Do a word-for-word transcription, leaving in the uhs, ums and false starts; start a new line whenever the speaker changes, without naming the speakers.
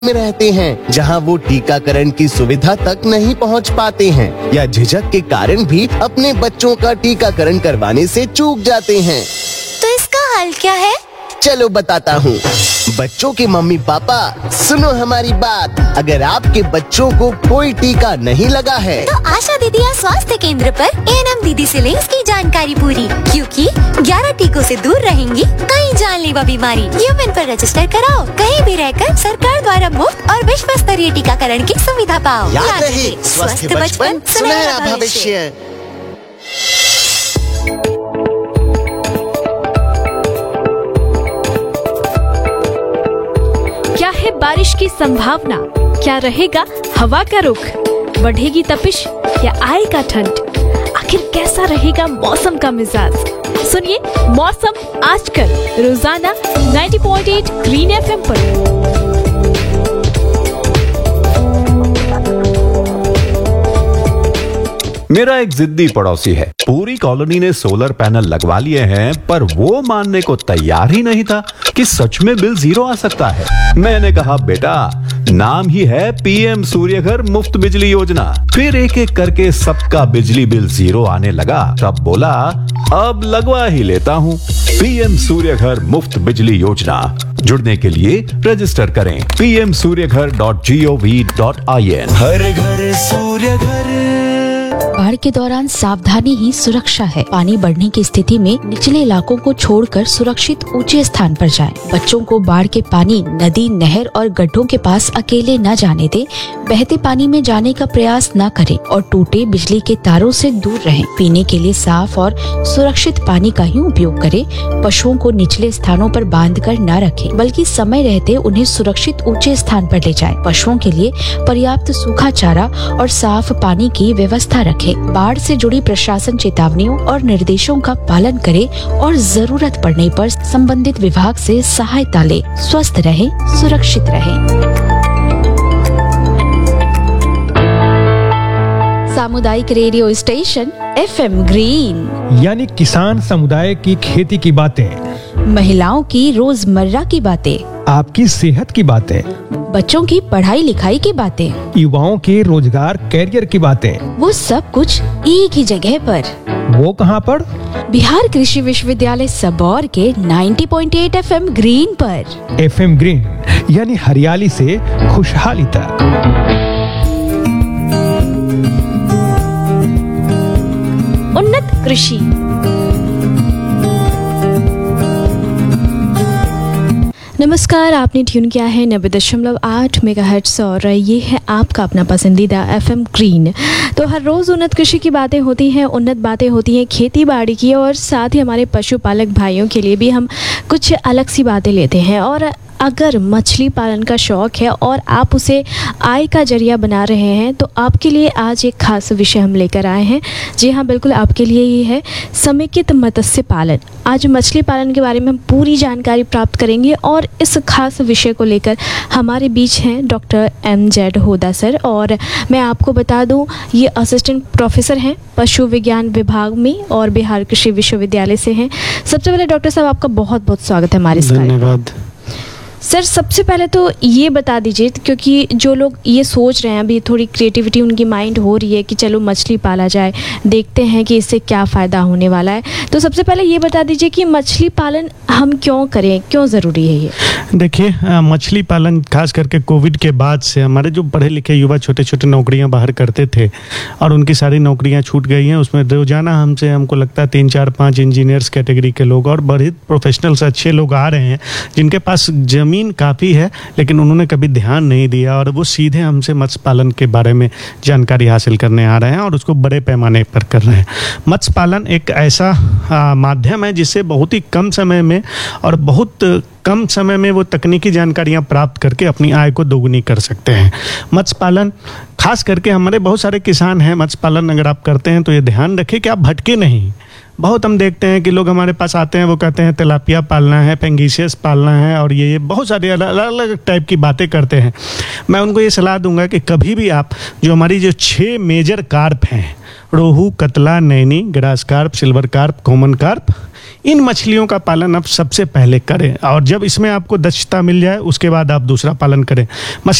में रहते हैं, जहां वो टीकाकरण की सुविधा तक नहीं पहुंच पाते हैं या झिझक के कारण भी अपने बच्चों का टीकाकरण करवाने से चूक जाते हैं।
तो इसका हल क्या है?
चलो बताता हूँ। बच्चों के मम्मी पापा सुनो हमारी बात। अगर आपके बच्चों को कोई टीका नहीं लगा है
तो आशा दीदी या स्वास्थ्य केंद्र पर ए एन एम दीदी से लें इसकी जानकारी पूरी, क्योंकि ग्यारह टीकों से दूर रहेंगी कई जानलेवा बीमारी। यूमिन पर रजिस्टर कराओ, कहीं भी रहकर सरकार द्वारा मुफ्त और विश्व स्तरीय टीकाकरण की सुविधा पाओ।
याद रहे, स्वस्थ बचपन सुनहरा भविष्य।
क्या है बारिश की संभावना? क्या रहेगा हवा का रुख? बढ़ेगी तपिश या आएगा ठंड? आखिर कैसा रहेगा मौसम का मिजाज? सुनिए मौसम आजकल रोजाना नब्बे पॉइंट आठ ग्रीन एफ एम पर।
मेरा एक जिद्दी पड़ोसी है। पूरी कॉलोनी ने सोलर पैनल लगवा लिए हैं, पर वो मानने को तैयार ही नहीं था कि सच में बिल जीरो आ सकता है। मैंने कहा बेटा, नाम ही है पी एम सूर्यघर मुफ्त बिजली योजना। फिर एक एक करके सबका बिजली बिल जीरो आने लगा। तब बोला अब लगवा ही लेता हूँ। पी एम सूर्यघर मुफ्त बिजली योजना। जुड़ने के लिए रजिस्टर करें P M Surya Ghar dot G O V dot I N.
हर घर सूर्यघर।
बाढ़ के दौरान सावधानी ही सुरक्षा है। पानी बढ़ने की स्थिति में निचले इलाकों को छोड़कर सुरक्षित ऊंचे स्थान पर जाएं। बच्चों को बाढ़ के पानी, नदी, नहर और गड्ढों के पास अकेले न जाने दें। बहते पानी में जाने का प्रयास न करें और टूटे बिजली के तारों से दूर रहें। पीने के लिए साफ और सुरक्षित पानी का ही उपयोग करें। पशुओं को निचले स्थानों पर बांधकर न रखें, बल्कि समय रहते उन्हें सुरक्षित ऊंचे स्थान पर ले जाएं। पशुओं के लिए पर्याप्त सूखा चारा और साफ पानी की व्यवस्था रखें। बाढ़ से जुड़ी प्रशासन चेतावनियों और निर्देशों का पालन करें और जरूरत पड़ने पर संबंधित विभाग से सहायता लें। स्वस्थ रहें, सुरक्षित रहें। सामुदायिक radio station F M green,
यानी किसान समुदाय की खेती की बातें,
महिलाओं की रोजमर्रा की बातें,
आपकी सेहत की बातें,
बच्चों की पढ़ाई लिखाई की बातें,
युवाओं के रोजगार कैरियर की बातें,
वो सब कुछ एक ही जगह पर।
वो कहाँ पर?
बिहार कृषि विश्वविद्यालय सबौर के नब्बे पॉइंट आठ एफ एम ग्रीन पर।
एफ एम ग्रीन यानी हरियाली से खुशहाली तक।
उन्नत कृषि। नमस्कार, आपने ट्यून किया है नब्बे दशमलव आठ मेगाहर्ट्ज और ये है आपका अपना पसंदीदा एफ एम ग्रीन। तो हर रोज़ उन्नत कृषि की बातें होती हैं, उन्नत बातें होती हैं खेती बाड़ी की, और साथ ही हमारे पशुपालक भाइयों के लिए भी हम कुछ अलग सी बातें लेते हैं। और अगर मछली पालन का शौक़ है और आप उसे आय का जरिया बना रहे हैं तो आपके लिए आज एक खास विषय हम लेकर आए हैं। जी हाँ, बिल्कुल आपके लिए ही है समेकित मत्स्य पालन। आज मछली पालन के बारे में हम पूरी जानकारी प्राप्त करेंगे और इस खास विषय को लेकर हमारे बीच हैं डॉक्टर एम जेड होदा सर। और मैं आपको बता दूं, ये असिस्टेंट प्रोफेसर हैं पशु विज्ञान विभाग में और बिहार कृषि विश्वविद्यालय से हैं। सबसे पहले डॉक्टर साहब, आपका बहुत बहुत स्वागत है हमारे इस कार्यक्रम में।
धन्यवाद
सर। सबसे पहले तो ये बता दीजिए, क्योंकि जो लोग ये सोच रहे हैं, अभी थोड़ी क्रिएटिविटी उनकी माइंड हो रही है कि चलो मछली पाला जाए, देखते हैं कि इससे क्या फ़ायदा होने वाला है। तो सबसे पहले ये बता दीजिए कि मछली पालन हम क्यों करें, क्यों ज़रूरी है ये?
देखिए, मछली पालन खास करके कोविड के बाद से हमारे जो पढ़े लिखे युवा छोटे छोटे नौकरियां बाहर करते थे और उनकी सारी नौकरियां छूट गई हैं। उसमें रोजाना हमसे हमको लगता है तीन चार पाँच इंजीनियर्स कैटेगरी के लोग और बड़े प्रोफेशनल्स अच्छे लोग आ रहे हैं जिनके पास जमीन काफ़ी है, लेकिन उन्होंने कभी ध्यान नहीं दिया और वो सीधे हमसे मत्स्य पालन के बारे में जानकारी हासिल करने आ रहे हैं और उसको बड़े पैमाने पर कर रहे हैं। मत्स्य पालन एक ऐसा आ, माध्यम है जिससे बहुत ही कम समय में और बहुत कम समय में वो तकनीकी जानकारियां प्राप्त करके अपनी आय को दोगुनी कर सकते हैं। मत्स्य पालन खास करके हमारे बहुत सारे किसान हैं, मत्स्य पालन अगर आप करते हैं तो ये ध्यान रखें कि आप भटके नहीं। बहुत हम देखते हैं कि लोग हमारे पास आते हैं, वो कहते हैं तिलापिया पालना है, पेंगीसियस पालना है और ये बहुत सारे अलग अलग टाइप की बातें करते हैं। मैं उनको ये सलाह दूंगा कि कभी भी आप जो हमारी जो छः मेजर कार्प हैं, रोहू, कतला, Naini, grass carp, silver carp, common carp, इन मछलियों का पालन आप सबसे पहले करें, और जब इसमें आपको दक्षता मिल जाए उसके बाद आप दूसरा पालन करें।